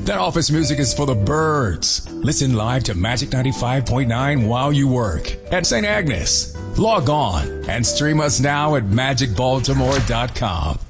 That office music is for the birds. Listen live to Magic 95.9 while you work at St. Agnes. Log on and stream us now at magicbaltimore.com.